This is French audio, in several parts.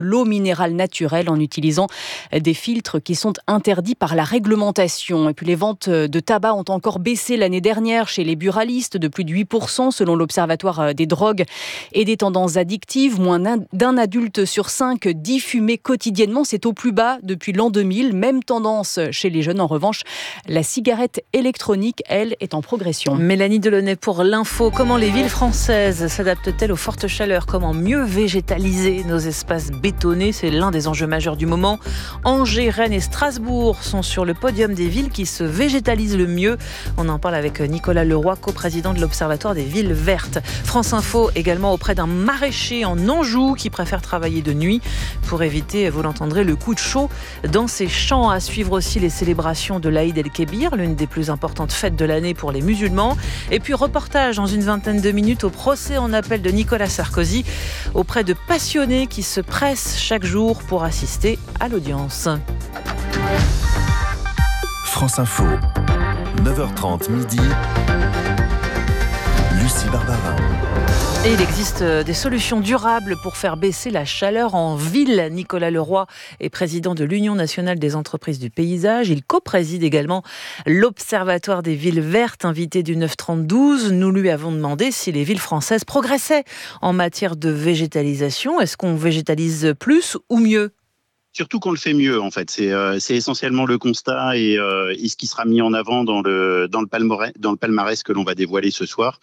l'eau minérale naturelle en utilisant des filtres qui sont interdits par la réglementation. Et puis les ventes de tabac ont encore baissé l'année dernière chez les buralistes de plus de 8% selon l'Observatoire des drogues et des tendances addictives. Moins d'un adulte sur 5 dit fumer quotidiennement. C'est au plus bas depuis l'an 2000. Même tendance chez les jeunes. En revanche, la cigarette électronique, elle, est en progression. Mélanie Delaunay pour l'info. Comment les villes françaises s'adaptent-elles aux fortes chaleurs ? Comment mieux végétaliser nos espaces bétonnés ? C'est l'un des enjeux majeurs du moment. Angers, Rennes et Strasbourg sont sur le podium des villes qui se végétalisent le mieux. On en parle avec Nicolas Leroy, coprésident de l'Observatoire des villes vertes. France Info également auprès d'un maraîcher en Anjou qui préfère travailler de nuit pour éviter, vous l'entendrez, le coup de chaud dans ses champs. À suivre aussi les célébrations de l'Aïd el-Kébir, l'une des plus importantes fêtes de l'année pour les musulmans. Et puis reportage dans une vingtaine de minutes au procès en appel de Nicolas Sarkozy auprès de passionnés qui se pressent chaque jour pour assister à l'audience. France Info, 9h30 midi, Lucie Barbara. Et il existe des solutions durables pour faire baisser la chaleur en ville. Nicolas Leroy est président de l'Union nationale des entreprises du paysage. Il co-préside également l'Observatoire des villes vertes, invité du 9-30-12. Nous lui avons demandé si les villes françaises progressaient en matière de végétalisation. Est-ce qu'on végétalise plus ou mieux ? Surtout qu'on le fait mieux, en fait. C'est essentiellement le constat et ce qui sera mis en avant dans le palmarès que l'on va dévoiler ce soir.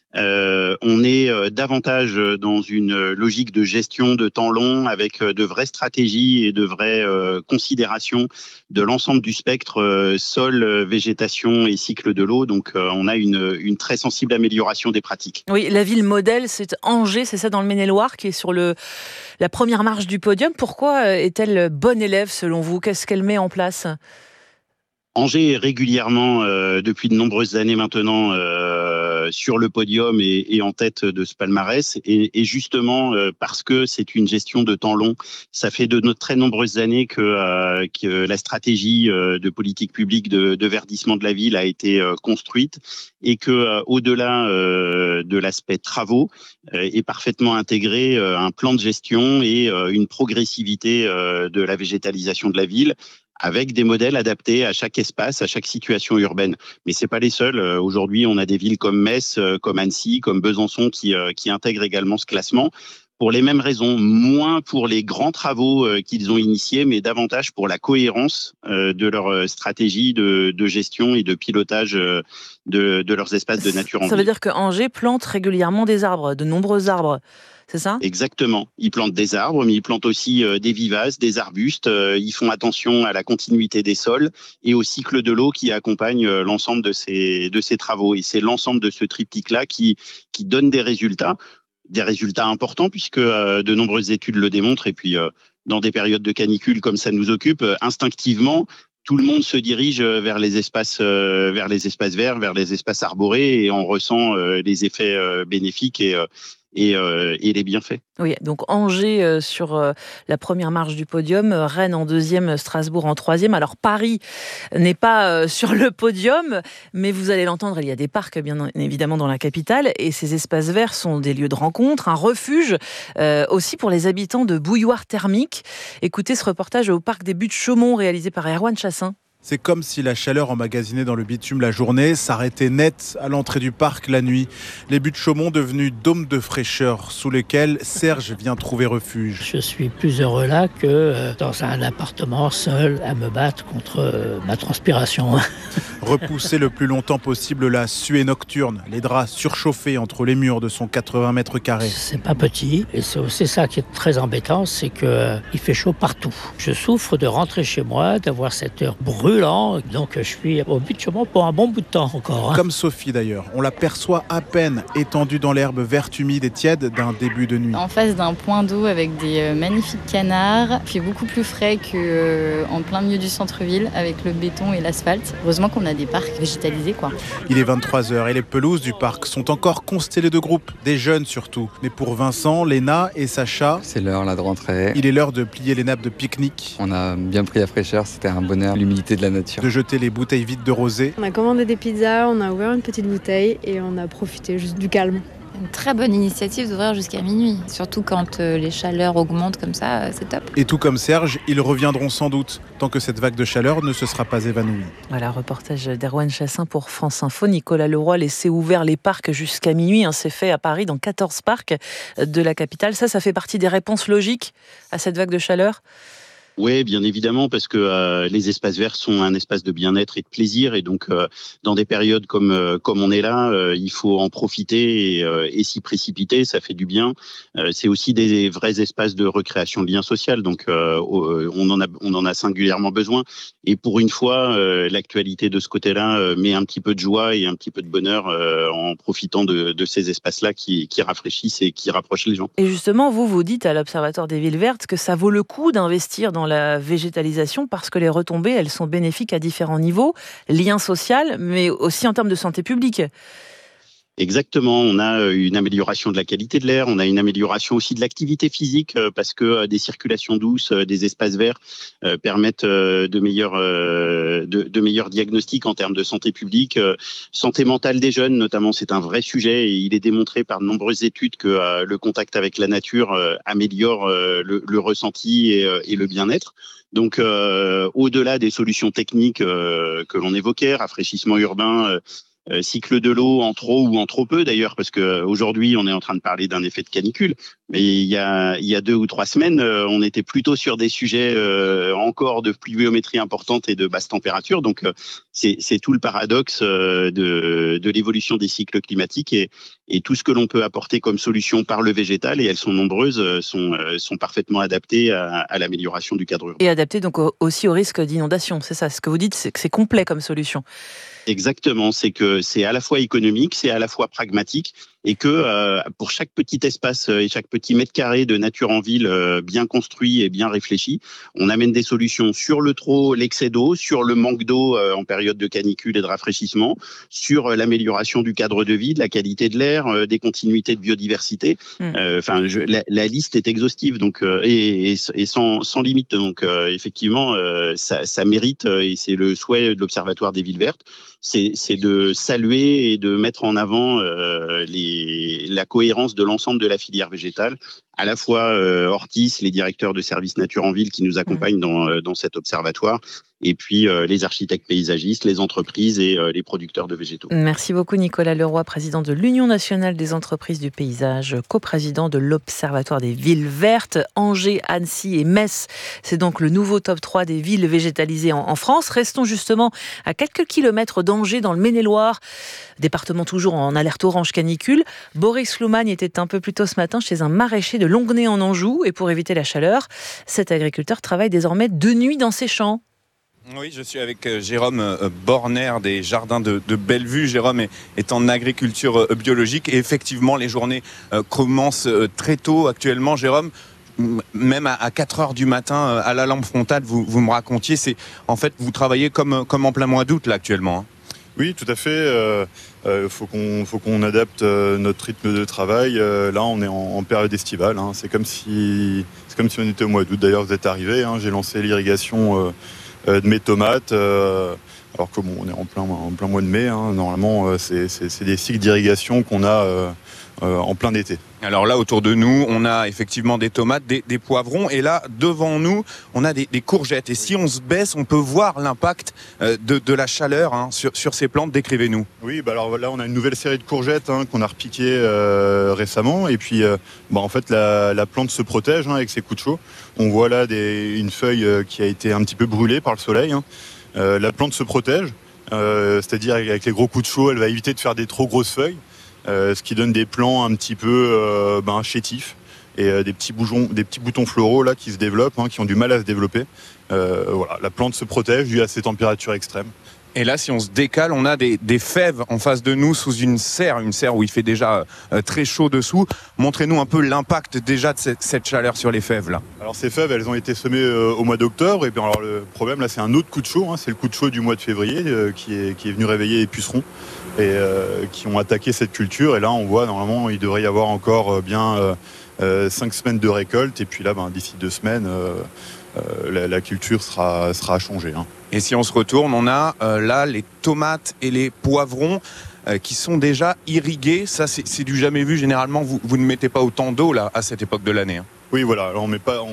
On est davantage dans une logique de gestion de temps long avec de vraies stratégies et de vraies considérations de l'ensemble du spectre sol, végétation et cycle de l'eau. Donc on a une très sensible amélioration des pratiques. Oui, la ville modèle, c'est Angers, c'est ça, dans le Maine-et-Loire, qui est sur la première marche du podium. Pourquoi est-elle bonne élève selon vous ? Qu'est-ce qu'elle met en place ? Angers est régulièrement, depuis de nombreuses années maintenant, sur le podium et en tête de ce palmarès. Et justement, parce que c'est une gestion de temps long, ça fait de très nombreuses années que la stratégie de politique publique de verdissement de la ville a été construite et que au-delà de l'aspect travaux, est parfaitement intégré un plan de gestion et une progressivité de la végétalisation de la ville, avec des modèles adaptés à chaque espace, à chaque situation urbaine. Mais c'est pas les seuls. Aujourd'hui, on a des villes comme Metz, comme Annecy, comme Besançon qui intègrent également ce classement. Pour les mêmes raisons, moins pour les grands travaux qu'ils ont initiés, mais davantage pour la cohérence de leur stratégie de gestion et de pilotage de leurs espaces de nature en ville. Ça veut dire que Angers plante régulièrement des arbres, de nombreux arbres. C'est ça ? Exactement. Ils plantent des arbres, mais ils plantent aussi des vivaces, des arbustes. Ils font attention à la continuité des sols et au cycle de l'eau qui accompagne l'ensemble de ces travaux. Et c'est l'ensemble de ce triptyque-là qui donne des résultats importants puisque de nombreuses études le démontrent. Et puis, dans des périodes de canicule comme ça nous occupe, instinctivement, tout le monde se dirige vers les espaces verts, vers les espaces arborés, et on ressent les effets bénéfiques et les bienfaits. Oui, donc Angers sur la première marche du podium, Rennes en deuxième, Strasbourg en troisième. Alors Paris n'est pas sur le podium, mais vous allez l'entendre, il y a des parcs bien évidemment dans la capitale, et ces espaces verts sont des lieux de rencontre, un refuge aussi pour les habitants de bouilloires thermiques. Écoutez ce reportage au parc des Buttes-Chaumont réalisé par Erwan Chassin. C'est comme si la chaleur emmagasinée dans le bitume la journée s'arrêtait net à l'entrée du parc la nuit. Les Buttes-Chaumont devenus dômes de fraîcheur sous lesquels Serge vient trouver refuge. Je suis plus heureux là que dans un appartement seul à me battre contre ma transpiration. Repousser le plus longtemps possible la suée nocturne, les draps surchauffés entre les murs de son 80 mètres carrés. C'est pas petit et c'est aussi ça qui est très embêtant, c'est qu'il fait chaud partout. Je souffre de rentrer chez moi, d'avoir cette heure brûlante. Donc je suis au Buttes-Chaumont pour un bon bout de temps encore. Comme Sophie d'ailleurs, on l'aperçoit à peine étendue dans l'herbe verte humide et tiède d'un début de nuit. En face d'un point d'eau avec des magnifiques canards, il fait beaucoup plus frais qu'en plein milieu du centre-ville avec le béton et l'asphalte. Heureusement qu'on a des parcs végétalisés, quoi. Il est 23h et les pelouses du parc sont encore constellées de groupes, des jeunes surtout. Mais pour Vincent, Léna et Sacha, c'est l'heure là de rentrer. Il est l'heure de plier les nappes de pique-nique. On a bien pris la fraîcheur, c'était un bonheur, l'humidité de la nature. De jeter les bouteilles vides de rosé. On a commandé des pizzas, on a ouvert une petite bouteille et on a profité juste du calme. une très bonne initiative d'ouvrir jusqu'à minuit. Surtout quand les chaleurs augmentent comme ça, c'est top. Et tout comme Serge, ils reviendront sans doute, tant que cette vague de chaleur ne se sera pas évanouie. Voilà, reportage d'Erwan Chassin pour France Info. Nicolas Leroy laissait ouverts les parcs jusqu'à minuit. C'est fait à Paris, dans 14 parcs de la capitale. Ça fait partie des réponses logiques à cette vague de chaleur ? Oui, bien évidemment, parce que les espaces verts sont un espace de bien-être et de plaisir, et donc dans des périodes comme on est là, il faut en profiter et s'y précipiter, ça fait du bien. C'est aussi des vrais espaces de recréation, de lien social, donc on en a singulièrement besoin. Et pour une fois, l'actualité de ce côté-là met un petit peu de joie et un petit peu de bonheur en profitant de ces espaces-là qui rafraîchissent et qui rapprochent les gens. Et justement, vous dites à l'Observatoire des villes vertes que ça vaut le coup d'investir dans la végétalisation parce que les retombées, elles sont bénéfiques à différents niveaux, lien social, mais aussi en termes de santé publique. Exactement, on a une amélioration de la qualité de l'air, on a une amélioration aussi de l'activité physique parce que des circulations douces, des espaces verts permettent de meilleurs diagnostics en termes de santé publique. Santé mentale des jeunes notamment, c'est un vrai sujet et il est démontré par de nombreuses études que le contact avec la nature améliore le ressenti et le bien-être. Donc au-delà des solutions techniques que l'on évoquait, rafraîchissement urbain, cycle de l'eau en trop ou en trop peu d'ailleurs, parce que aujourd'hui on est en train de parler d'un effet de canicule, mais il y a 2 ou 3 semaines on était plutôt sur des sujets encore de pluviométrie importante et de basse température, donc c'est tout le paradoxe de l'évolution des cycles climatiques et tout ce que l'on peut apporter comme solution par le végétal, et elles sont nombreuses, sont parfaitement adaptées à l'amélioration du cadre urbain. Et adaptées donc aussi au risque d'inondation, c'est ça, ce que vous dites, c'est que c'est complet comme solution. Exactement, c'est que c'est à la fois économique, c'est à la fois pragmatique, et que pour chaque petit espace et chaque petit mètre carré de nature en ville bien construit et bien réfléchi, on amène des solutions sur le trop, l'excès d'eau, sur le manque d'eau en période de canicule et de rafraîchissement, sur l'amélioration du cadre de vie, de la qualité de l'air, des continuités de biodiversité. La liste est exhaustive, donc et sans limite. Donc effectivement, ça mérite, et c'est le souhait de l'Observatoire des villes vertes, c'est de saluer et de mettre en avant la cohérence de l'ensemble de la filière végétale, à la fois Ortis, les directeurs de services nature en ville qui nous accompagnent dans cet observatoire, et puis les architectes paysagistes, les entreprises et les producteurs de végétaux. Merci beaucoup Nicolas Leroy, président de l'Union nationale des entreprises du paysage, coprésident de l'Observatoire des villes vertes. Angers, Annecy et Metz, c'est donc le nouveau top 3 des villes végétalisées en France. Restons justement à quelques kilomètres d'Angers, dans le Maine-et-Loire, département toujours en alerte orange canicule. Boris Loumagne était un peu plus tôt ce matin chez un maraîcher de Longuenay en Anjou, et pour éviter la chaleur, cet agriculteur travaille désormais de nuit dans ses champs. Oui, je suis avec Jérôme Borner des Jardins de Bellevue. Jérôme est en agriculture biologique et effectivement les journées commencent très tôt actuellement. Jérôme, même à 4 heures du matin à la lampe frontale, vous me racontiez, c'est en fait vous travaillez comme en plein mois d'août là actuellement. Oui, tout à fait. Faut qu'on adapte notre rythme de travail. Là, on est en période estivale. C'est comme si on était au mois d'août. D'ailleurs, vous êtes arrivés. J'ai lancé l'irrigation de mes tomates. Alors que on est en plein mois de mai. Normalement, c'est des cycles d'irrigation qu'on a en plein été. Alors là, autour de nous, on a effectivement des tomates, des poivrons, et là, devant nous, on a des courgettes. Et si on se baisse, on peut voir l'impact de la chaleur sur ces plantes. Décrivez-nous. Oui, alors là, on a une nouvelle série de courgettes qu'on a repiquées récemment. Et puis, en fait, la plante se protège avec ses coups de chaud. On voit là une feuille qui a été un petit peu brûlée par le soleil. La plante se protège, c'est-à-dire avec les gros coups de chaud, elle va éviter de faire des trop grosses feuilles. Ce qui donne des plants un petit peu chétifs et des petits boutons floraux là qui se développent, qui ont du mal à se développer. Voilà, la plante se protège dû à ces températures extrêmes. Et là, si on se décale, on a des fèves en face de nous sous une serre où il fait déjà très chaud dessous. Montrez-nous un peu l'impact déjà de cette chaleur sur les fèves là. Alors ces fèves, elles ont été semées au mois d'octobre, et puis alors le problème là, c'est un autre coup de chaud. C'est le coup de chaud du mois de février qui est venu réveiller les pucerons et qui ont attaqué cette culture. Et là, on voit normalement, il devrait y avoir encore bien 5 semaines de récolte, et puis là, d'ici 2 semaines, la culture sera changée. Et si on se retourne, on a là les tomates et les poivrons. qui sont déjà irrigués. Ça, c'est du jamais vu. Généralement, vous ne mettez pas autant d'eau là à cette époque de l'année. Oui, voilà. Alors,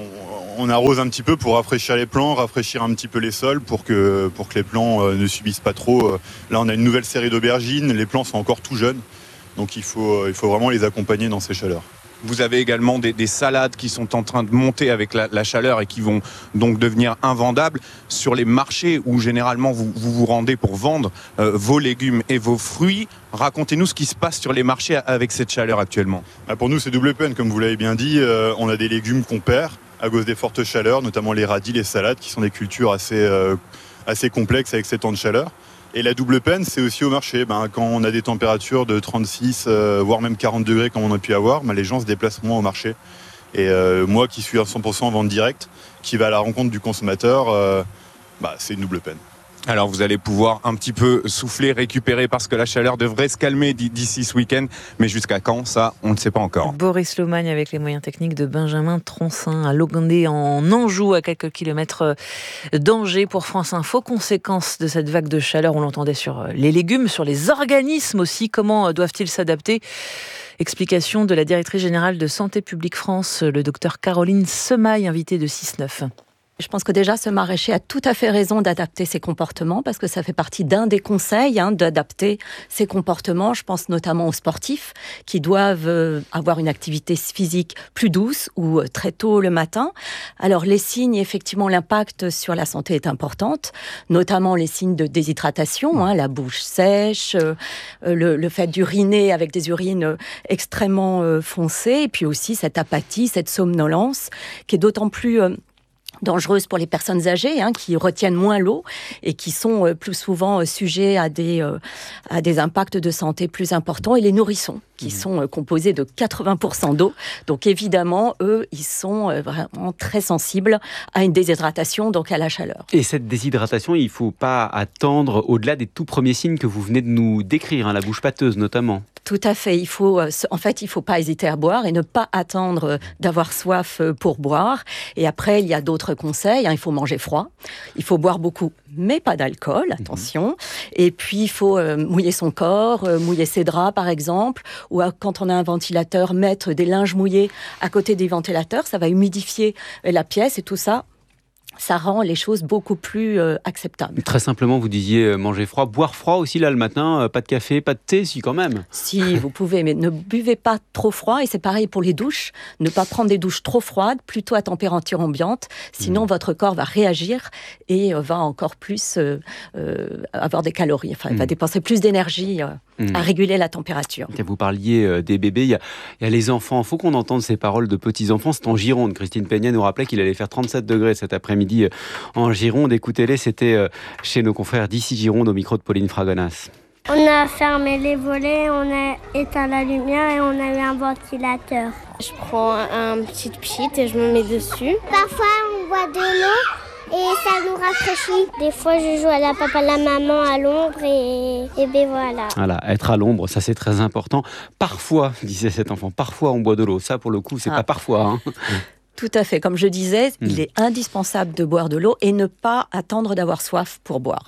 on arrose un petit peu pour rafraîchir les plants, rafraîchir un petit peu les sols pour que les plants ne subissent pas trop. Là, on a une nouvelle série d'aubergines. Les plants sont encore tout jeunes. Donc, il faut vraiment les accompagner dans ces chaleurs. Vous avez également des salades qui sont en train de monter avec la chaleur et qui vont donc devenir invendables. Sur les marchés où généralement vous rendez pour vendre vos légumes et vos fruits, racontez-nous ce qui se passe sur les marchés avec cette chaleur actuellement. Pour nous, c'est double peine, comme vous l'avez bien dit. On a des légumes qu'on perd à cause des fortes chaleurs, notamment les radis, les salades, qui sont des cultures assez complexes avec ces temps de chaleur. Et la double peine, c'est aussi au marché. Quand on a des températures de 36, voire même 40 degrés comme on a pu avoir, les gens se déplacent moins au marché. Et moi qui suis à 100% en vente directe, qui va à la rencontre du consommateur, c'est une double peine. Alors vous allez pouvoir un petit peu souffler, récupérer parce que la chaleur devrait se calmer d'ici ce week-end. Mais jusqu'à quand, ça, on ne sait pas encore. Boris Lomagne avec les moyens techniques de Benjamin Troncin à Logandé en Anjou, à quelques kilomètres d'Angers pour France Info. Conséquence de cette vague de chaleur, on l'entendait sur les légumes, sur les organismes aussi. Comment doivent-ils s'adapter ? Explication de la directrice générale de Santé publique France, le docteur Caroline Semaille, invitée de 6-9. Je pense que déjà, ce maraîcher a tout à fait raison d'adapter ses comportements parce que ça fait partie d'un des conseils, d'adapter ses comportements. Je pense notamment aux sportifs qui doivent avoir une activité physique plus douce ou très tôt le matin. Alors, les signes, effectivement, l'impact sur la santé est importante, notamment les signes de déshydratation, la bouche sèche, le fait d'uriner avec des urines extrêmement foncées, et puis aussi cette apathie, cette somnolence qui est d'autant plus dangereuse pour les personnes âgées qui retiennent moins l'eau et qui sont plus souvent sujets à des impacts de santé plus importants, et les nourrissons qui sont composés de 80% d'eau. Donc évidemment, eux, ils sont vraiment très sensibles à une déshydratation, donc à la chaleur. Et cette déshydratation, il ne faut pas attendre au-delà des tout premiers signes que vous venez de nous décrire, la bouche pâteuse notamment. Tout à fait. Il faut pas hésiter à boire et ne pas attendre d'avoir soif pour boire. Et après, il y a d'autres conseils. Il faut manger froid. Il faut boire beaucoup, mais pas d'alcool. Attention. Et puis, il faut mouiller son corps, mouiller ses draps, par exemple. Ou quand on a un ventilateur, mettre des linges mouillés à côté des ventilateurs. Ça va humidifier la pièce et tout ça. Ça rend les choses beaucoup plus acceptables. Très simplement, vous disiez manger froid, boire froid aussi là le matin, pas de café, pas de thé, si quand même. Si, vous pouvez, mais ne buvez pas trop froid, et c'est pareil pour les douches. Ne pas prendre des douches trop froides, plutôt à température ambiante, sinon votre corps va réagir et va encore plus avoir des calories. Enfin, il va dépenser plus d'énergie à réguler la température. Vous parliez des bébés, il y a les enfants. Il faut qu'on entende ces paroles de petits-enfants. C'est en Gironde. Christine Peignet nous rappelait qu'il allait faire 37 degrés cet après-midi en Gironde. Écoutez-les, c'était chez nos confrères d'ici Gironde au micro de Pauline Fragonas. On a fermé les volets, on a éteint la lumière et on a eu un ventilateur. Je prends un petit pchit et je me mets dessus. Parfois on boit de l'eau et ça nous rafraîchit. Des fois je joue à la papa, la maman à l'ombre et ben voilà. Voilà, être à l'ombre, ça c'est très important. Parfois, disait cet enfant, parfois on boit de l'eau. Ça pour le coup, c'est pas parfois. Tout à fait. Comme je disais, il est indispensable de boire de l'eau et ne pas attendre d'avoir soif pour boire.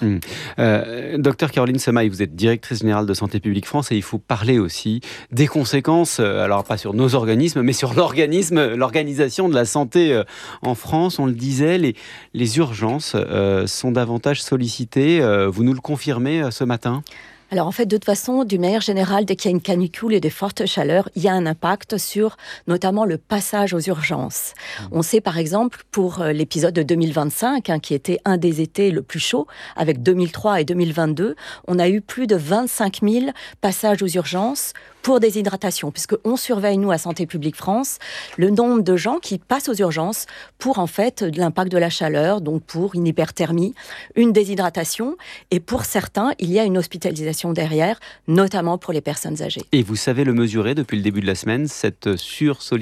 Docteur Caroline Semaille, vous êtes directrice générale de Santé publique France et il faut parler aussi des conséquences, alors pas sur nos organismes, mais sur l'organisation de la santé en France. On le disait, les urgences sont davantage sollicitées. Vous nous le confirmez ce matin ? Alors en fait, de toute façon, d'une manière générale, dès qu'il y a une canicule et des fortes chaleurs, il y a un impact sur notamment le passage aux urgences. On sait par exemple pour l'épisode de 2025, qui était un des étés le plus chaud, avec 2003 et 2022, on a eu plus de 25 000 passages aux urgences pour déshydratation, puisqu'on surveille, nous, à Santé publique France, le nombre de gens qui passent aux urgences pour, en fait, de l'impact de la chaleur, donc pour une hyperthermie, une déshydratation, et pour certains, il y a une hospitalisation derrière, notamment pour les personnes âgées. Et vous savez le mesurer depuis le début de la semaine, cette sursollicitation ?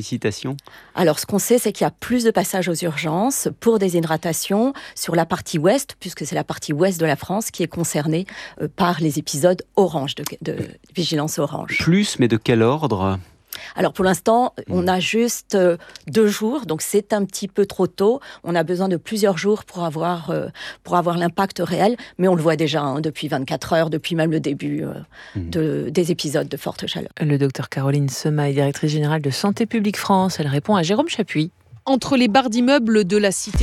Alors, ce qu'on sait, c'est qu'il y a plus de passages aux urgences pour déshydratation sur la partie ouest, puisque c'est la partie ouest de la France qui est concernée par les épisodes orange, de vigilance orange. Plus, mais de quel ordre ? Alors pour l'instant, on a juste 2 jours, donc c'est un petit peu trop tôt. On a besoin de plusieurs jours pour avoir l'impact réel, mais on le voit déjà depuis 24 heures, depuis même le début des épisodes de forte chaleur. Le docteur Caroline Semaille, directrice générale de Santé publique France, elle répond à Jérôme Chapuis. Entre les barres d'immeubles de la cité...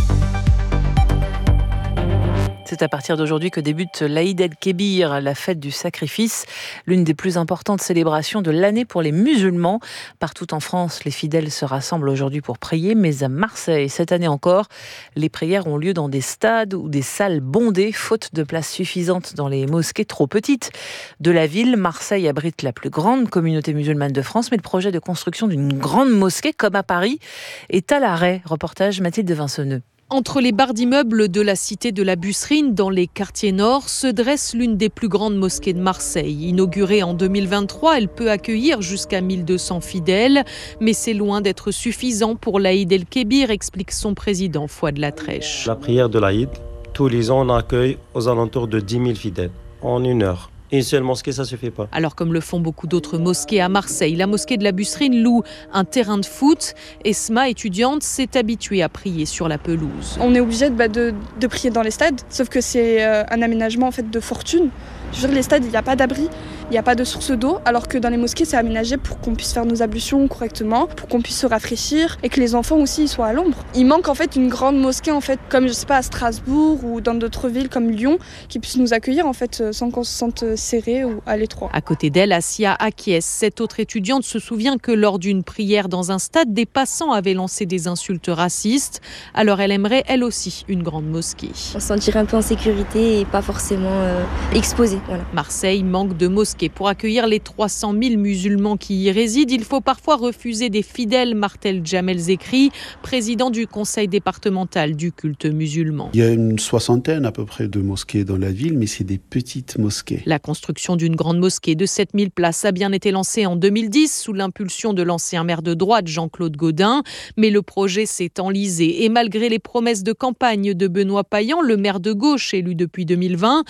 C'est à partir d'aujourd'hui que débute l'Aïd el-Kébir, la fête du sacrifice, l'une des plus importantes célébrations de l'année pour les musulmans. Partout en France, les fidèles se rassemblent aujourd'hui pour prier, mais à Marseille, cette année encore, les prières ont lieu dans des stades ou des salles bondées, faute de place suffisante dans les mosquées trop petites de la ville. Marseille abrite la plus grande communauté musulmane de France, mais le projet de construction d'une grande mosquée, comme à Paris, est à l'arrêt. Reportage Mathilde Vincenneux. Entre les barres d'immeubles de la cité de la Busserine, dans les quartiers nord, se dresse l'une des plus grandes mosquées de Marseille. Inaugurée en 2023, elle peut accueillir jusqu'à 1200 fidèles, mais c'est loin d'être suffisant pour l'Aïd el-Kébir, explique son président Fouad Latrèche. La prière de l'Aïd, tous les ans on accueille aux alentours de 10 000 fidèles en 1 heure. Une seule mosquée, ça ne suffit pas. Alors comme le font beaucoup d'autres mosquées à Marseille, la mosquée de la Busserine loue un terrain de foot. Esma, étudiante, s'est habituée à prier sur la pelouse. On est obligé de prier dans les stades, sauf que c'est un aménagement en fait de fortune. Je veux dire, les stades, il n'y a pas d'abri, il n'y a pas de source d'eau, alors que dans les mosquées, c'est aménagé pour qu'on puisse faire nos ablutions correctement, pour qu'on puisse se rafraîchir et que les enfants aussi soient à l'ombre. Il manque en fait une grande mosquée, en fait, comme je sais pas, à Strasbourg ou dans d'autres villes comme Lyon, qui puisse nous accueillir en fait sans qu'on se sente serré ou à l'étroit. À côté d'elle, Assia acquiesce. Cette autre étudiante se souvient que lors d'une prière dans un stade, des passants avaient lancé des insultes racistes. Alors elle aimerait, elle aussi, une grande mosquée. On se sentirait un peu en sécurité et pas forcément exposé. Voilà. Marseille manque de mosquées. Pour accueillir les 300 000 musulmans qui y résident, il faut parfois refuser des fidèles, martèle Jamel Zekri, président du conseil départemental du culte musulman. Il y a une 60aine à peu près de mosquées dans la ville, mais c'est des petites mosquées. La construction d'une grande mosquée de 7000 places a bien été lancée en 2010 sous l'impulsion de l'ancien maire de droite Jean-Claude Gaudin, mais le projet s'est enlisé et malgré les promesses de campagne de Benoît Payan, le maire de gauche élu depuis 2020,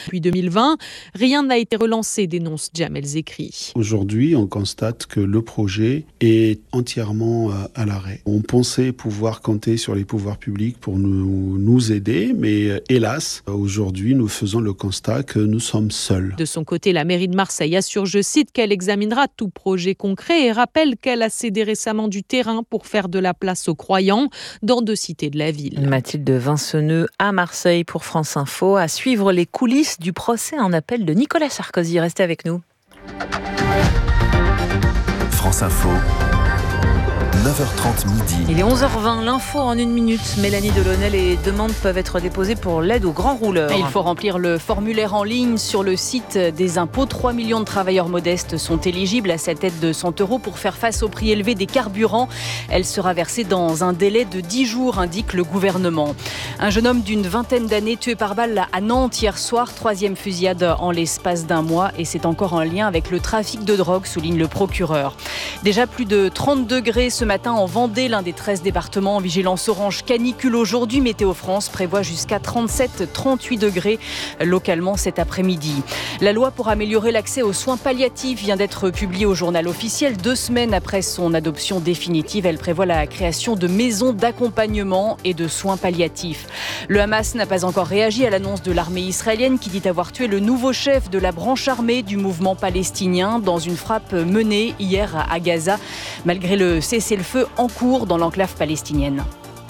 rien n'a été relancé, dénonce Jamel Zekri. Aujourd'hui, on constate que le projet est entièrement à l'arrêt. On pensait pouvoir compter sur les pouvoirs publics pour nous aider, mais hélas, aujourd'hui, nous faisons le constat que nous sommes seuls. De son côté, la mairie de Marseille assure, je cite, qu'elle examinera tout projet concret et rappelle qu'elle a cédé récemment du terrain pour faire de la place aux croyants dans 2 cités de la ville. Mathilde Vincenneux à Marseille pour France Info, à suivre les coulisses du procès en appel de Nicolas Sarkozy. Restez avec nous. France Info. 9h30 midi. Il est 11h20, l'info en 1 minute. Mélanie Delaunay, les demandes peuvent être déposées pour l'aide aux grands rouleurs. Il faut remplir le formulaire en ligne sur le site des impôts. 3 millions de travailleurs modestes sont éligibles à cette aide de 100 € pour faire face au prix élevé des carburants. Elle sera versée dans un délai de 10 jours, indique le gouvernement. Un jeune homme d'une 20aine d'années tué par balle à Nantes hier soir. 3e fusillade en l'espace d'1 mois et c'est encore en lien avec le trafic de drogue, souligne le procureur. Déjà plus de 30 degrés ce matin en Vendée, l'un des 13 départements en vigilance orange canicule aujourd'hui. Météo France prévoit jusqu'à 37-38 degrés localement cet après-midi. La loi pour améliorer l'accès aux soins palliatifs vient d'être publiée au journal officiel. 2 semaines après son adoption définitive, elle prévoit la création de maisons d'accompagnement et de soins palliatifs. Le Hamas n'a pas encore réagi à l'annonce de l'armée israélienne qui dit avoir tué le nouveau chef de la branche armée du mouvement palestinien dans une frappe menée hier à Gaza, malgré le cessez-le-feu en cours dans l'enclave palestinienne.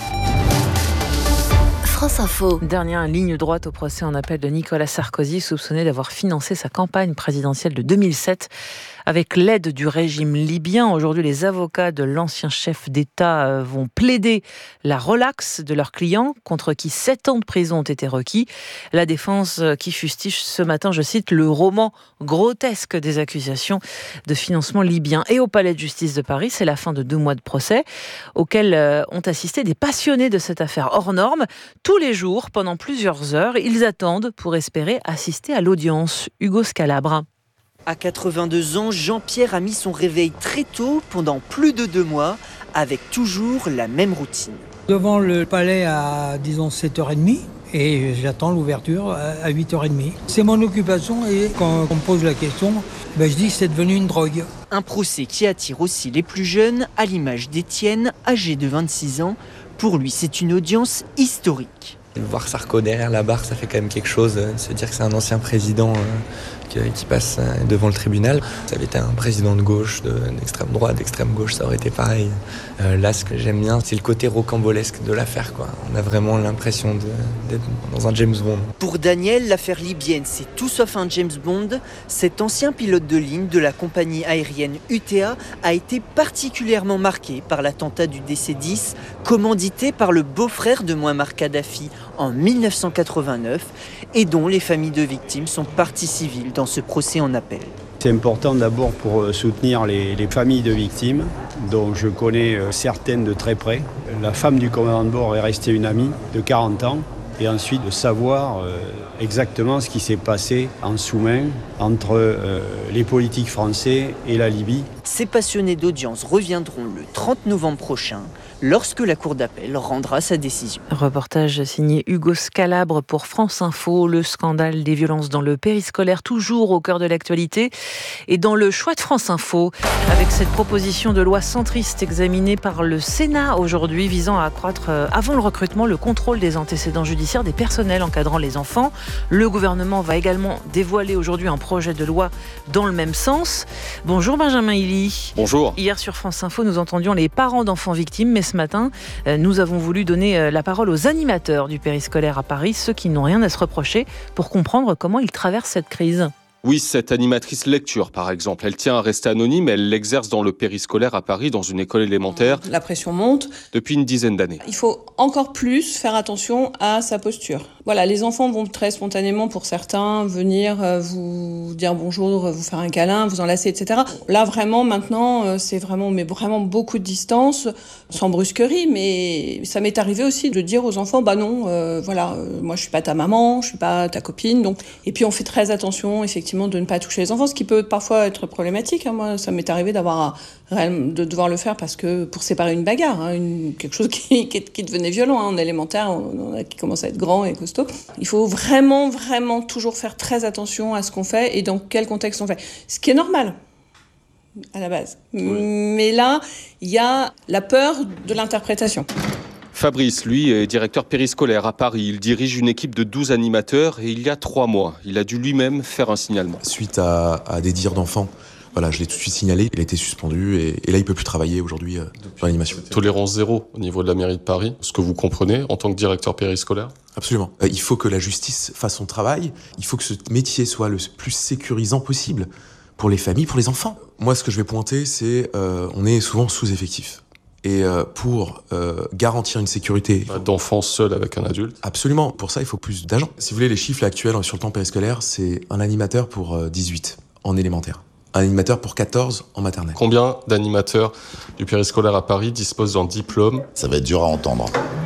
France Info. Dernière ligne droite au procès en appel de Nicolas Sarkozy, soupçonné d'avoir financé sa campagne présidentielle de 2007 avec l'aide du régime libyen. Aujourd'hui, les avocats de l'ancien chef d'État vont plaider la relaxe de leurs clients, contre qui 7 ans de prison ont été requis. La défense qui fustige ce matin, je cite, le roman grotesque des accusations de financement libyen. Et au palais de justice de Paris, c'est la fin de 2 mois de procès auxquels ont assisté des passionnés de cette affaire hors norme. Tous les jours, pendant plusieurs heures, ils attendent pour espérer assister à l'audience. Hugo Scalabre. À 82 ans, Jean-Pierre a mis son réveil très tôt pendant plus de 2 mois, avec toujours la même routine. Devant le palais à, disons, 7h30, et j'attends l'ouverture à 8h30. C'est mon occupation et quand on me pose la question, je dis que c'est devenu une drogue. Un procès qui attire aussi les plus jeunes, à l'image d'Étienne, âgé de 26 ans. Pour lui, c'est une audience historique. Voir Sarko derrière la barre, ça fait quand même quelque chose. Se dire que c'est un ancien président qui passe devant le tribunal. Ça avait été un président de gauche, d'extrême droite, d'extrême gauche, ça aurait été pareil. Là, ce que j'aime bien, c'est le côté rocambolesque de l'affaire, quoi. On a vraiment l'impression d'être dans un James Bond. Pour Daniel, l'affaire libyenne, c'est tout sauf un James Bond. Cet ancien pilote de ligne de la compagnie aérienne UTA a été particulièrement marqué par l'attentat du DC-10, commandité par le beau-frère de Mouammar Kadhafi en 1989, et dont les familles de victimes sont partie civile dans ce procès en appel. C'est important d'abord pour soutenir les familles de victimes, dont je connais certaines de très près. La femme du commandant de bord est restée une amie de 40 ans. Et ensuite de savoir exactement ce qui s'est passé en sous-main entre les politiques français et la Libye. Ces passionnés d'audience reviendront le 30 novembre prochain, lorsque la Cour d'appel rendra sa décision. Reportage signé Hugo Scalabre pour France Info. Le scandale des violences dans le périscolaire, toujours au cœur de l'actualité. Et dans le choix de France Info, avec cette proposition de loi centriste examinée par le Sénat aujourd'hui, visant à accroître, avant le recrutement, le contrôle des antécédents judiciaires des personnels encadrant les enfants. Le gouvernement va également dévoiler aujourd'hui un projet de loi dans le même sens. Bonjour Benjamin Hilly. Bonjour. Hier sur France Info, nous entendions les parents d'enfants victimes, mais ce matin, nous avons voulu donner la parole aux animateurs du périscolaire à Paris, ceux qui n'ont rien à se reprocher, pour comprendre comment ils traversent cette crise. Oui, cette animatrice lecture, par exemple, elle tient à rester anonyme, elle l'exerce dans le périscolaire à Paris, dans une école élémentaire. La pression monte. Depuis une dizaine d'années. Il faut encore plus faire attention à sa posture. Voilà, les enfants vont très spontanément, pour certains, venir vous dire bonjour, vous faire un câlin, vous enlacer, etc. Là, vraiment, maintenant, c'est vraiment beaucoup de distance, sans brusquerie, mais ça m'est arrivé aussi de dire aux enfants, moi je suis pas ta maman, je suis pas ta copine, donc. Et puis on fait très attention, effectivement, de ne pas toucher les enfants, ce qui peut parfois être problématique. Moi, ça m'est arrivé de devoir le faire parce que pour séparer une bagarre, quelque chose qui devenait violent en élémentaire, qui commence à être grand et costaud. Il faut vraiment, vraiment toujours faire très attention à ce qu'on fait et dans quel contexte on fait. Ce qui est normal à la base. Oui. Mais là, il y a la peur de l'interprétation. Fabrice, lui, est directeur périscolaire à Paris. Il dirige une équipe de 12 animateurs et il y a 3 mois, il a dû lui-même faire un signalement. Suite à des dires d'enfants, je l'ai tout de suite signalé. Il a été suspendu et là, il peut plus travailler aujourd'hui dans l'animation. Tolérance zéro au niveau de la mairie de Paris. Ce que vous comprenez en tant que directeur périscolaire ? Absolument. Il faut que la justice fasse son travail. Il faut que ce métier soit le plus sécurisant possible pour les familles, pour les enfants. Moi, ce que je vais pointer, c'est on est souvent sous-effectif. Et pour garantir une sécurité... D'enfants seuls avec un adulte ? Absolument. Pour ça, il faut plus d'agents. Si vous voulez, les chiffres actuels sur le temps périscolaire, c'est un animateur pour 18 en élémentaire. Un animateur pour 14 en maternelle. Combien d'animateurs du périscolaire à Paris disposent d'un diplôme ? Ça va être dur à entendre.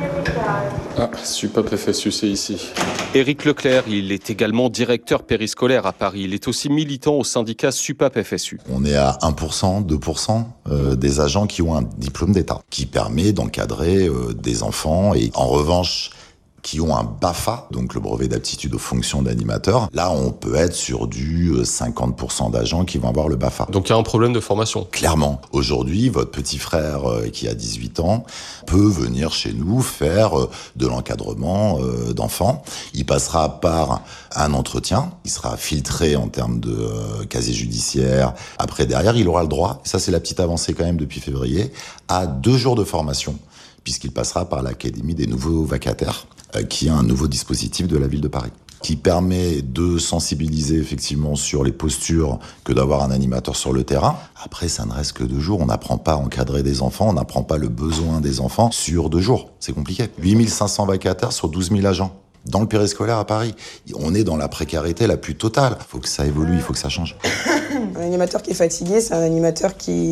Ah, SUPAP FSU, c'est ici. Éric Leclerc, il est également directeur périscolaire à Paris. Il est aussi militant au syndicat SUPAP FSU. On est à 1%, 2% des agents qui ont un diplôme d'État, qui permet d'encadrer des enfants. Et en revanche, qui ont un BAFA, donc le brevet d'aptitude aux fonctions d'animateur. Là, on peut être sur du 50% d'agents qui vont avoir le BAFA. Donc il y a un problème de formation. Clairement. Aujourd'hui, votre petit frère qui a 18 ans peut venir chez nous faire de l'encadrement d'enfants. Il passera par un entretien. Il sera filtré en termes de casier judiciaire. Après, derrière, il aura le droit, ça c'est la petite avancée quand même depuis février, à 2 jours de formation, puisqu'il passera par l'Académie des nouveaux vacataires, qui est un nouveau dispositif de la ville de Paris, qui permet de sensibiliser effectivement sur les postures que d'avoir un animateur sur le terrain. Après, ça ne reste que 2 jours. On n'apprend pas à encadrer des enfants, on n'apprend pas le besoin des enfants sur 2 jours. C'est compliqué. 8500 vacataires sur 12 000 agents. Dans le périscolaire à Paris, on est dans la précarité la plus totale. Il faut que ça évolue, il faut que ça change. Un animateur qui est fatigué, c'est un animateur qui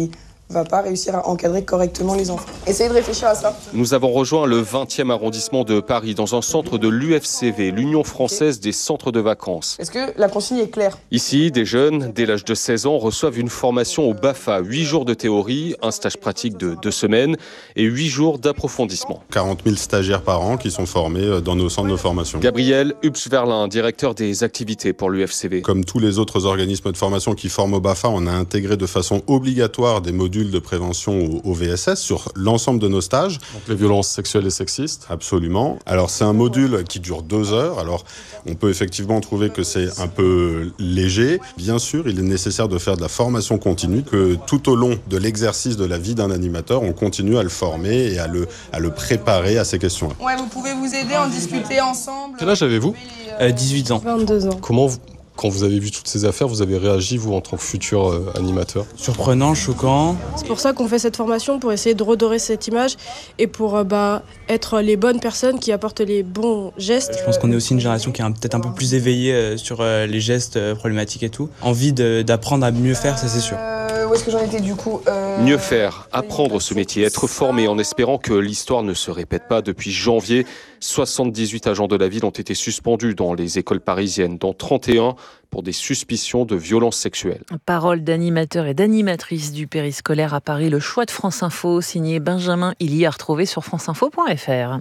va pas réussir à encadrer correctement les enfants. Essayez de réfléchir à ça. Nous avons rejoint le 20e arrondissement de Paris, dans un centre de l'UFCV, l'Union française des centres de vacances. Est-ce que la consigne est claire ? Ici, des jeunes, dès l'âge de 16 ans, reçoivent une formation au BAFA, 8 jours de théorie, un stage pratique de 2 semaines et 8 jours d'approfondissement. 40 000 stagiaires par an qui sont formés dans nos centres de formation. Gabriel Hubsverlin, directeur des activités pour l'UFCV. Comme tous les autres organismes de formation qui forment au BAFA, on a intégré de façon obligatoire des modules de prévention au VSS sur l'ensemble de nos stages. Donc les violences sexuelles et sexistes. Absolument. Alors c'est un module qui dure 2 heures. Alors on peut effectivement trouver que c'est un peu léger. Bien sûr, il est nécessaire de faire de la formation continue, que tout au long de l'exercice de la vie d'un animateur, on continue à le former et à le préparer à ces questions-là. Ouais, vous pouvez vous aider, en discuter ensemble. Quel âge avez-vous ? 18 ans. 22 ans. Comment quand vous avez vu toutes ces affaires, vous avez réagi, vous, en tant que futur animateur ? Surprenant, choquant. C'est pour ça qu'on fait cette formation, pour essayer de redorer cette image et pour être les bonnes personnes qui apportent les bons gestes. Je pense qu'on est aussi une génération qui est peut-être un peu plus éveillée sur les gestes problématiques et tout. Envie d'apprendre à mieux faire, ça c'est sûr. Où est-ce que j'en étais du coup Mieux faire, apprendre ce métier, être formé en espérant que l'histoire ne se répète pas. Depuis janvier, 78 agents de la ville ont été suspendus dans les écoles parisiennes, dont 31 pour des suspicions de violences sexuelles. Parole d'animateurs et d'animatrices du périscolaire à Paris. Le choix de France Info, signé Benjamin Illy, à retrouver sur franceinfo.fr.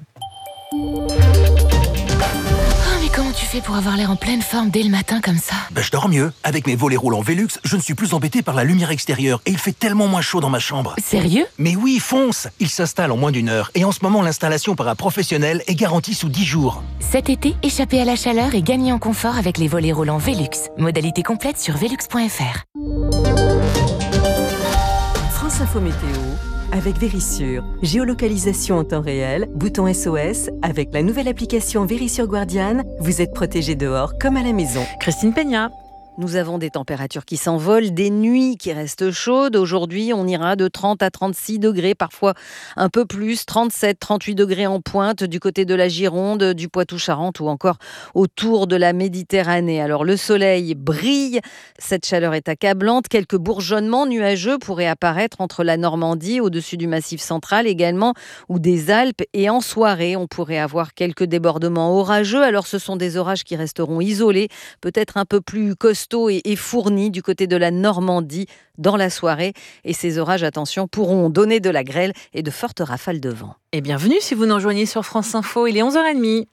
Comment tu fais pour avoir l'air en pleine forme dès le matin comme ça ? Je dors mieux. Avec mes volets roulants Velux, je ne suis plus embêté par la lumière extérieure et il fait tellement moins chaud dans ma chambre. Sérieux ? Mais oui, fonce ! Il s'installe en moins d'1 heure et en ce moment, l'installation par un professionnel est garantie sous 10 jours. Cet été, échappez à la chaleur et gagnez en confort avec les volets roulants Velux. Modalité complète sur velux.fr. France Info Météo avec Vérissure. Géolocalisation en temps réel, bouton SOS. Avec la nouvelle application Vérissure Guardian, vous êtes protégé dehors comme à la maison. Christine Peña. Nous avons des températures qui s'envolent, des nuits qui restent chaudes. Aujourd'hui, on ira de 30 à 36 degrés, parfois un peu plus, 37, 38 degrés en pointe du côté de la Gironde, du Poitou-Charentes ou encore autour de la Méditerranée. Alors le soleil brille, cette chaleur est accablante. Quelques bourgeonnements nuageux pourraient apparaître entre la Normandie, au-dessus du Massif central également, ou des Alpes. Et en soirée, on pourrait avoir quelques débordements orageux. Alors ce sont des orages qui resteront isolés, peut-être un peu plus costauds et fournis du côté de la Normandie dans la soirée. Et ces orages, attention, pourront donner de la grêle et de fortes rafales de vent. Et bienvenue si vous nous rejoignez sur France Info, il est 11h30.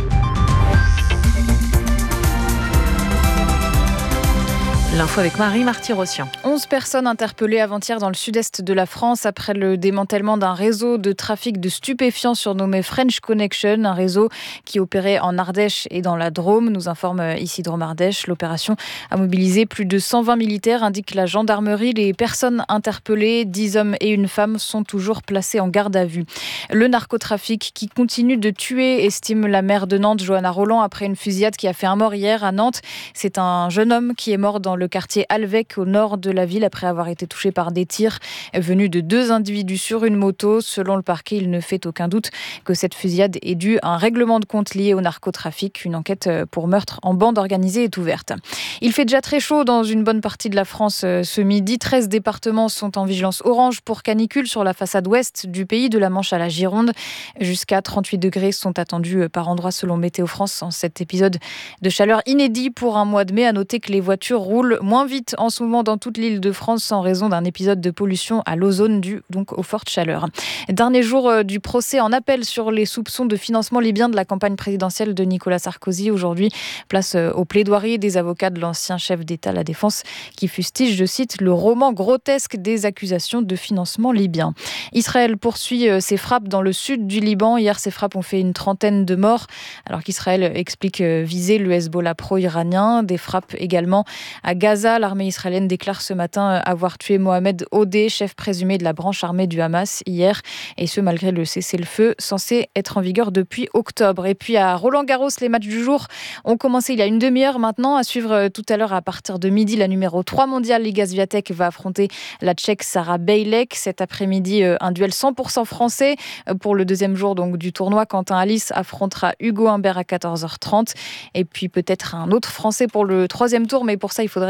L'info avec Marie Marty-Rossian. 11 personnes interpellées avant-hier dans le sud-est de la France après le démantèlement d'un réseau de trafic de stupéfiants surnommé French Connection, un réseau qui opérait en Ardèche et dans la Drôme, nous informe ici Drôme Ardèche. L'opération a mobilisé plus de 120 militaires, indique la gendarmerie. Les personnes interpellées, 10 hommes et une femme, sont toujours placées en garde à vue. Le narcotrafic qui continue de tuer, estime la maire de Nantes, Johanna Roland, après une fusillade qui a fait un mort hier à Nantes. C'est un jeune homme qui est mort dans le quartier Alvec au nord de la ville après avoir été touché par des tirs venus de 2 individus sur une moto. Selon le parquet, il ne fait aucun doute que cette fusillade est due à un règlement de compte lié au narcotrafic. Une enquête pour meurtre en bande organisée est ouverte. Il fait déjà très chaud dans une bonne partie de la France ce midi. 13 départements sont en vigilance orange pour canicule sur la façade ouest du pays, de la Manche à la Gironde. Jusqu'à 38 degrés sont attendus par endroits selon Météo France en cet épisode de chaleur inédit pour un mois de mai. À noter que les voitures roulent moins vite en ce moment dans toute l'île de France en raison d'un épisode de pollution à l'ozone dû donc aux fortes chaleurs. Dernier jour du procès en appel sur les soupçons de financement libyen de la campagne présidentielle de Nicolas Sarkozy. Aujourd'hui, place aux plaidoiries des avocats de l'ancien chef d'État, la Défense, qui fustige, je cite, le roman grotesque des accusations de financement libyen. Israël poursuit ses frappes dans le sud du Liban. Hier, ces frappes ont fait une 30aine de morts, alors qu'Israël explique viser le Hezbollah pro-iranien. Des frappes également à Gaza. L'armée israélienne déclare ce matin avoir tué Mohamed Odeh, chef présumé de la branche armée du Hamas, hier. Et ce, malgré le cessez-le-feu censé être en vigueur depuis octobre. Et puis à Roland-Garros, les matchs du jour ont commencé il y a une demi-heure maintenant. À suivre tout à l'heure à partir de midi, la numéro 3 mondiale, Iga Swiatek, va affronter la Tchèque Sara Bejlek. Cet après-midi, un duel 100% français pour le deuxième jour donc, du tournoi. Quentin Alice affrontera Hugo Humbert à 14h30. Et puis peut-être un autre français pour le troisième tour. Mais pour ça, il faudrait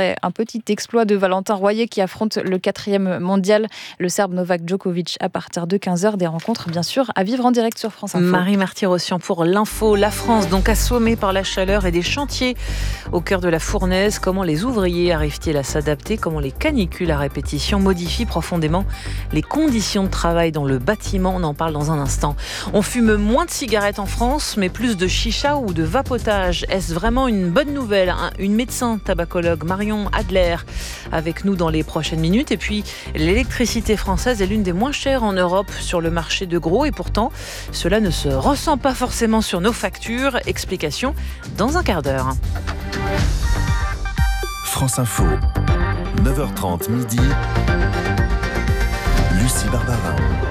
après un petit exploit de Valentin Royer qui affronte le 4e mondial, le Serbe Novak Djokovic, à partir de 15h. Des rencontres, bien sûr, à vivre en direct sur France Info. Marie Marty-Rossian pour l'info. La France, donc assommée par la chaleur et des chantiers au cœur de la fournaise. Comment les ouvriers arrivent-ils à s'adapter ? Comment les canicules à répétition modifient profondément les conditions de travail dans le bâtiment ? On en parle dans un instant. On fume moins de cigarettes en France, mais plus de chicha ou de vapotage. Est-ce vraiment une bonne nouvelle ? Une médecin tabacologue, Marion Adler, avec nous dans les prochaines minutes. Et puis, l'électricité française est l'une des moins chères en Europe sur le marché de gros. Et pourtant, cela ne se ressent pas forcément sur nos factures. Explication dans un quart d'heure. France Info, 9h30 midi. Lucie Barbarin.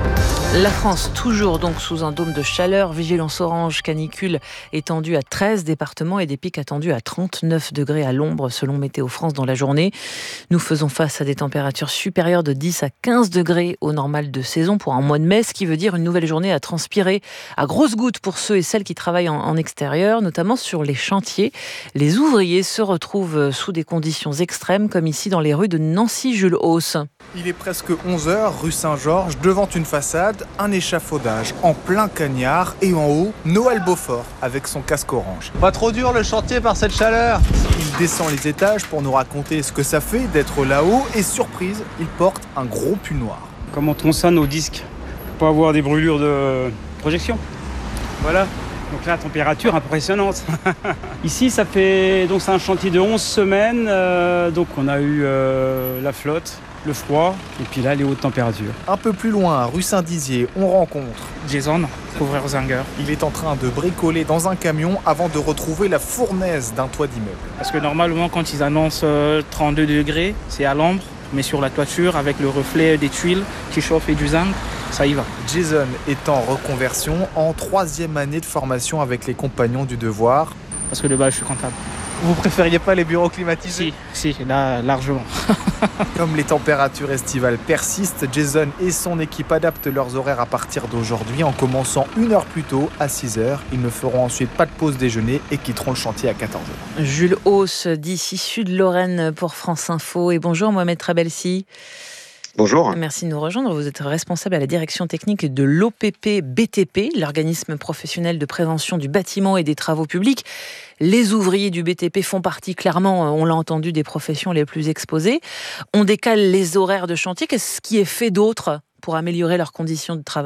La France, toujours donc sous un dôme de chaleur, vigilance orange, canicule étendue à 13 départements et des pics attendus à 39 degrés à l'ombre selon Météo France dans la journée. Nous faisons face à des températures supérieures de 10 à 15 degrés au normal de saison pour un mois de mai, ce qui veut dire une nouvelle journée à transpirer à grosses gouttes pour ceux et celles qui travaillent en extérieur, notamment sur les chantiers. Les ouvriers se retrouvent sous des conditions extrêmes comme ici dans les rues de Nancy-Jules-Hauss. Il est presque 11h, rue Saint-Georges, devant une façade, un échafaudage en plein cagnard et en haut, Noël Beaufort avec son casque orange. Pas trop dur le chantier par cette chaleur. Il descend les étages pour nous raconter ce que ça fait d'être là-haut et surprise, il porte un gros pull noir. Comment on tronçonne au disque pour pas avoir des brûlures de projection. Voilà. Donc là, température impressionnante. Ici, c'est un chantier de 11 semaines. Donc on a eu la flotte, le froid, et puis là, les hautes températures. Un peu plus loin, rue Saint-Dizier, on rencontre Jason, couvreur Zanger. Il est en train de bricoler dans un camion avant de retrouver la fournaise d'un toit d'immeuble. Parce que normalement, quand ils annoncent 32 degrés, c'est à l'ombre, mais sur la toiture, avec le reflet des tuiles qui chauffent et du zinc, ça y va. Jason est en reconversion, en 3e année de formation avec les compagnons du devoir. Parce que de base, je suis comptable. Vous préfériez pas les bureaux climatisés ? Si, là, largement. Comme les températures estivales persistent, Jason et son équipe adaptent leurs horaires à partir d'aujourd'hui en commençant 1 heure plus tôt, à 6h. Ils ne feront ensuite pas de pause déjeuner et quitteront le chantier à 14h. Jules Hauss, d'ici Sud-Lorraine pour France Info. Et bonjour Mohamed Trabelsi. Bonjour. Merci de nous rejoindre. Vous êtes responsable à la direction technique de l'OPP-BTP, l'organisme professionnel de prévention du bâtiment et des travaux publics. Les ouvriers du BTP font partie, clairement, on l'a entendu, des professions les plus exposées. On décale les horaires de chantier. Qu'est-ce qui est fait d'autre pour améliorer leurs conditions de travail ?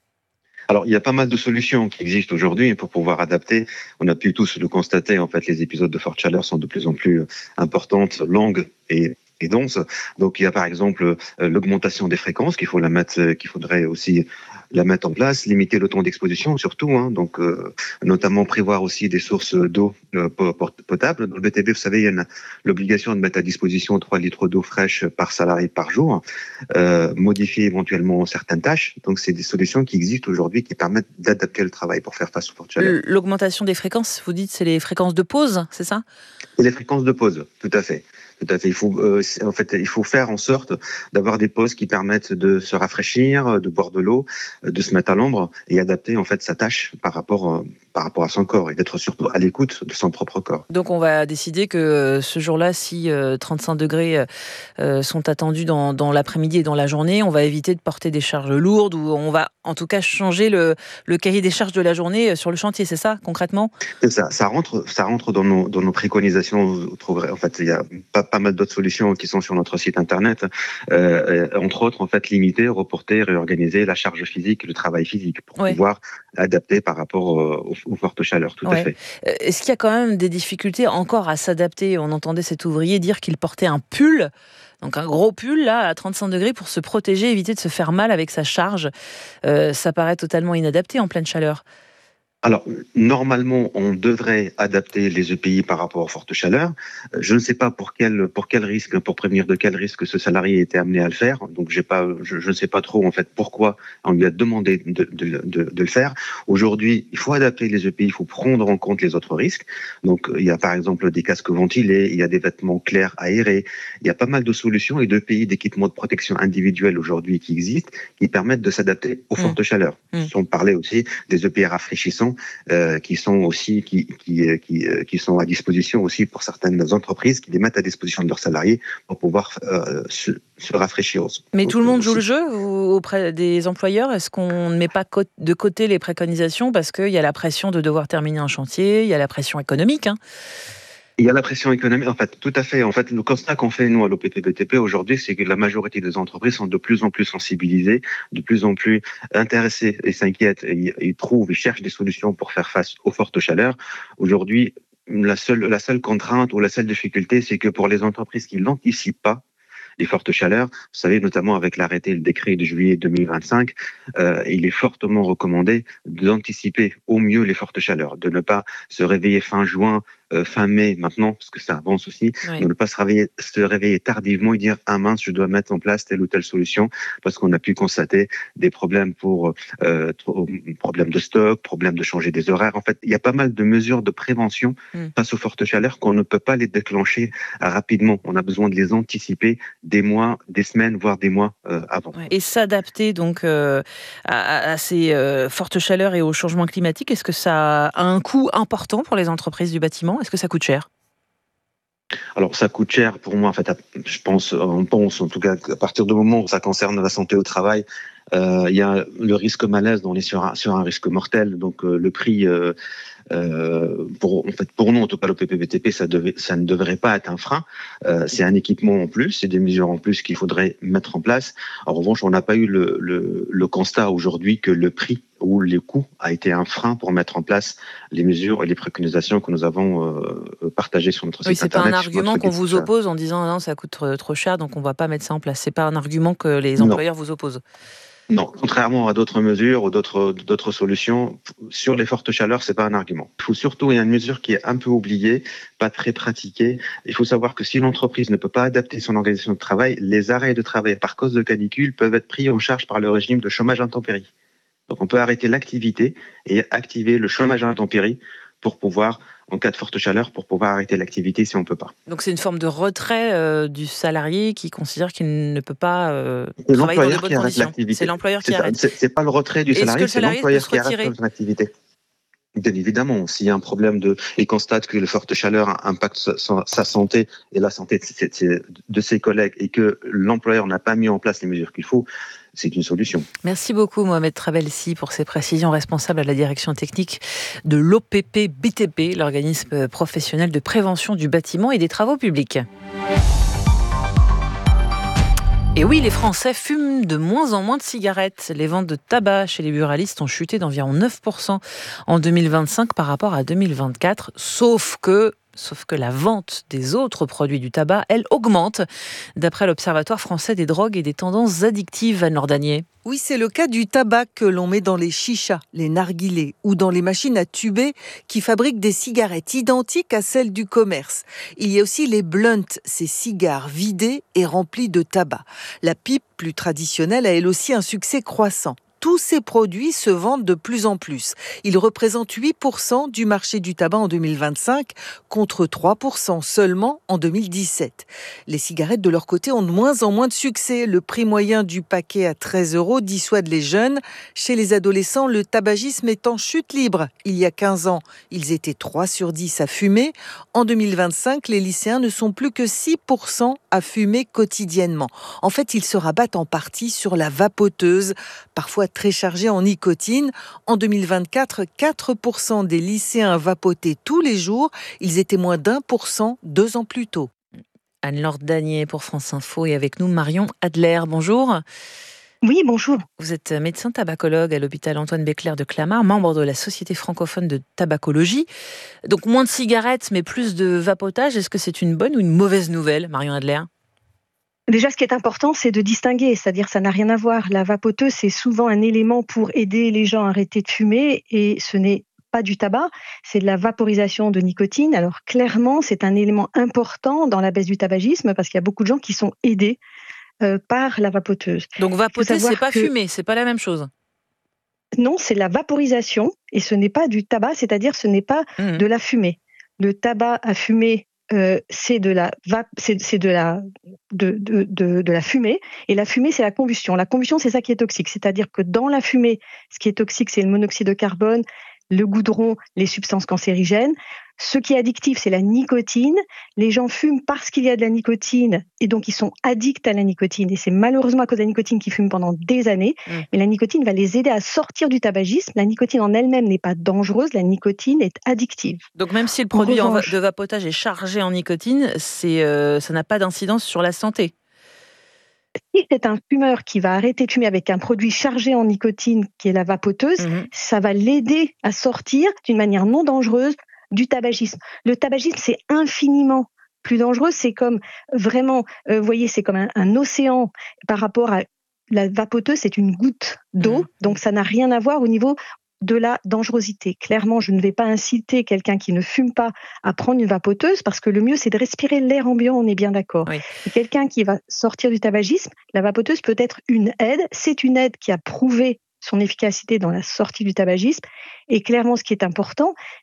Alors, il y a pas mal de solutions qui existent aujourd'hui pour pouvoir adapter. On a pu tous le constater. En fait, les épisodes de forte chaleur sont de plus en plus importantes, longues et denses. Donc, il y a par exemple l'augmentation des fréquences qu'il faudrait aussi la mettre en place, limiter le temps d'exposition surtout, donc notamment prévoir aussi des sources d'eau potable. Dans le BTP, vous savez, il y a l'obligation de mettre à disposition 3 litres d'eau fraîche par salarié par jour, modifier éventuellement certaines tâches. Donc, c'est des solutions qui existent aujourd'hui qui permettent d'adapter le travail pour faire face aux fortes chaleurs. L'augmentation des fréquences, vous dites, c'est les fréquences de pause, c'est ça ? Les fréquences de pause, tout à fait. Il faut faire en sorte d'avoir des pauses qui permettent de se rafraîchir, de boire de l'eau, de se mettre à l'ombre et adapter en fait sa tâche par rapport à son corps et d'être surtout à l'écoute de son propre corps. Donc on va décider que ce jour-là, si 35 degrés sont attendus dans l'après-midi et dans la journée, on va éviter de porter des charges lourdes ou on va en tout cas changer le cahier des charges de la journée sur le chantier, c'est ça concrètement ? C'est ça, ça rentre dans nos préconisations. Vous trouverez, en fait, il y a pas mal d'autres solutions qui sont sur notre site internet, entre autres en fait limiter, reporter, réorganiser la charge physique, le travail physique pour pouvoir adapter par rapport aux fortes chaleurs, tout à fait. Est-ce qu'il y a quand même des difficultés encore à s'adapter ? On entendait cet ouvrier dire qu'il portait un pull, donc un gros pull là à 35 degrés pour se protéger, éviter de se faire mal avec sa charge. Ça paraît totalement inadapté en pleine chaleur. Alors, normalement, on devrait adapter les EPI par rapport aux fortes chaleurs. Je ne sais pas pour quel risque, pour prévenir de quel risque ce salarié était amené à le faire. Donc, je ne sais pas trop, en fait, pourquoi on lui a demandé de le faire. Aujourd'hui, il faut adapter les EPI, il faut prendre en compte les autres risques. Donc, il y a par exemple des casques ventilés, il y a des vêtements clairs aérés. Il y a pas mal de solutions et d'EPI, d'équipements de protection individuels aujourd'hui qui existent, qui permettent de s'adapter aux fortes chaleurs. Sans parler aussi des EPI rafraîchissants solutions qui sont à disposition aussi pour certaines entreprises qui les mettent à disposition de leurs salariés pour pouvoir se rafraîchir. Mais tout le monde joue le jeu auprès des employeurs? Est-ce qu'on ne met pas de côté les préconisations parce qu'il y a la pression de devoir terminer un chantier, il y a la pression économique, hein? Il y a la pression économique, en fait, tout à fait. En fait, le constat qu'on fait, nous, à l'OPP-BTP aujourd'hui, c'est que la majorité des entreprises sont de plus en plus sensibilisées, de plus en plus intéressées et s'inquiètent et cherchent des solutions pour faire face aux fortes chaleurs. Aujourd'hui, la seule contrainte ou la seule difficulté, c'est que pour les entreprises qui n'anticipent pas les fortes chaleurs, vous savez, notamment avec l'arrêté, le décret de juillet 2025, il est fortement recommandé d'anticiper au mieux les fortes chaleurs, de ne pas se réveiller fin juin, fin mai maintenant, parce que ça avance aussi, de ne pas se réveiller tardivement et dire « Ah mince, je dois mettre en place telle ou telle solution », parce qu'on a pu constater des problèmes problèmes de stock, problèmes de changer des horaires. En fait, il y a pas mal de mesures de prévention face aux fortes chaleurs qu'on ne peut pas les déclencher rapidement. On a besoin de les anticiper des mois, des semaines, voire des mois avant. Et s'adapter donc à ces fortes chaleurs et au changement climatique, est-ce que ça a un coût important pour les entreprises du bâtiment? Est-ce que ça coûte cher? Alors, ça coûte cher pour moi. En fait, on pense en tout cas qu'à partir du moment où ça concerne la santé au travail, il y a le risque malaise, on est sur un risque mortel. Donc, le prix, pour nous, en tout cas, l'OPP-BTP, ça ne devrait pas être un frein. C'est un équipement en plus, c'est des mesures en plus qu'il faudrait mettre en place. En revanche, on n'a pas eu le constat aujourd'hui que le prix ou les coûts a été un frein pour mettre en place les mesures et les préconisations que nous avons partagées sur notre site internet. Oui, c'est pas un argument qu'on vous oppose en disant non, ça coûte trop cher, donc on ne va pas mettre ça en place. C'est pas un argument que les employeurs vous opposent. Non, contrairement à d'autres mesures ou d'autres solutions, sur les fortes chaleurs, c'est pas un argument. Il faut surtout, il y a une mesure qui est un peu oubliée, pas très pratiquée. Il faut savoir que si l'entreprise ne peut pas adapter son organisation de travail, les arrêts de travail par cause de canicule peuvent être pris en charge par le régime de chômage intempérie. Donc on peut arrêter l'activité et activer le chômage intempérie pour pouvoir, en cas de forte chaleur, pour pouvoir arrêter l'activité si on ne peut pas. Donc c'est une forme de retrait du salarié qui considère qu'il ne peut peut pas travailler dans de bonnes conditions. C'est l'employeur qui arrête. C'est pas le retrait du salarié, c'est l'employeur qui arrête son activité. Bien évidemment, s'il y a un problème il constate que la forte chaleur impacte sa santé et la santé de ses collègues et que l'employeur n'a pas mis en place les mesures qu'il faut, c'est une solution. Merci beaucoup Mohamed Trabelsi pour ces précisions, responsable à la direction technique de l'OPP-BTP, l'organisme professionnel de prévention du bâtiment et des travaux publics. Et oui, les Français fument de moins en moins de cigarettes. Les ventes de tabac chez les buralistes ont chuté d'environ 9% en 2025 par rapport à 2024, sauf que la vente des autres produits du tabac, elle, augmente, d'après l'Observatoire français des drogues et des tendances addictives, Anne Lordanier. Oui, c'est le cas du tabac que l'on met dans les chichas, les narguilés ou dans les machines à tuber qui fabriquent des cigarettes identiques à celles du commerce. Il y a aussi les blunts, ces cigares vidés et remplis de tabac. La pipe, plus traditionnelle, a elle aussi un succès croissant. Tous ces produits se vendent de plus en plus. Ils représentent 8% du marché du tabac en 2025, contre 3% seulement en 2017. Les cigarettes, de leur côté, ont de moins en moins de succès. Le prix moyen du paquet à 13 € dissuade les jeunes. Chez les adolescents, le tabagisme est en chute libre. Il y a 15 ans, ils étaient 3 sur 10 à fumer. En 2025, les lycéens ne sont plus que 6% à fumer quotidiennement. En fait, ils se rabattent en partie sur la vapoteuse, parfois très chargée en nicotine. En 2024, 4% des lycéens vapotaient tous les jours. Ils étaient moins d'1% 2 ans plus tôt. Anne-Laure Danier pour France Info et avec nous Marion Adler. Bonjour. Oui, bonjour. Vous êtes médecin tabacologue à l'hôpital Antoine Béclair de Clamart, membre de la Société francophone de tabacologie. Donc moins de cigarettes, mais plus de vapotage. Est-ce que c'est une bonne ou une mauvaise nouvelle, Marion Adler ? Déjà, ce qui est important, c'est de distinguer, c'est-à-dire ça n'a rien à voir. La vapoteuse, c'est souvent un élément pour aider les gens à arrêter de fumer et ce n'est pas du tabac, c'est de la vaporisation de nicotine. Alors clairement, c'est un élément important dans la baisse du tabagisme parce qu'il y a beaucoup de gens qui sont aidés par la vapoteuse. Donc vapoter, c'est pas fumer, c'est pas la même chose. Non, c'est la vaporisation et ce n'est pas du tabac, c'est-à-dire ce n'est pas de la fumée. Le tabac à fumer, c'est de la fumée et la fumée c'est la combustion. La combustion c'est ça qui est toxique, c'est-à-dire que dans la fumée, ce qui est toxique c'est le monoxyde de carbone, le goudron, les substances cancérigènes. Ce qui est addictif, c'est la nicotine. Les gens fument parce qu'il y a de la nicotine et donc ils sont addicts à la nicotine. Et c'est malheureusement à cause de la nicotine qu'ils fument pendant des années. Mais la nicotine va les aider à sortir du tabagisme. La nicotine en elle-même n'est pas dangereuse, la nicotine est addictive. Donc même si le produit de vapotage est chargé en nicotine, ça n'a pas d'incidence sur la santé. Si c'est un fumeur qui va arrêter de fumer avec un produit chargé en nicotine, qui est la vapoteuse, ça va l'aider à sortir d'une manière non dangereuse du tabagisme. Le tabagisme, c'est infiniment plus dangereux. C'est comme vraiment, vous voyez, c'est comme un océan par rapport à la vapoteuse, c'est une goutte d'eau. Donc ça n'a rien à voir au niveau de la dangerosité. Clairement, je ne vais pas inciter quelqu'un qui ne fume pas à prendre une vapoteuse parce que le mieux, c'est de respirer l'air ambiant, on est bien d'accord. Oui. Et quelqu'un qui va sortir du tabagisme, la vapoteuse peut être une aide. C'est une aide qui a prouvé son efficacité dans la sortie du tabagisme. Et clairement, ce qui est important,